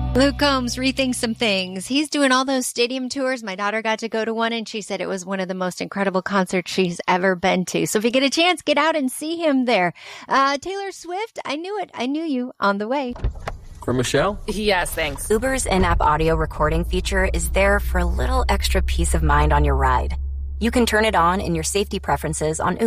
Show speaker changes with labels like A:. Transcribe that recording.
A: Luke Combs rethinks some things. He's doing all those stadium tours. My daughter got to go to one, and she said it was one of the most incredible concerts she's ever been to. So if you get a chance, get out and see him there. Taylor Swift, I knew it. I knew you on the way.
B: For Michelle?
C: Yes, thanks.
D: Uber's in-app audio recording feature is there for a little extra peace of mind on your ride. You can turn it on in your safety preferences on Uber.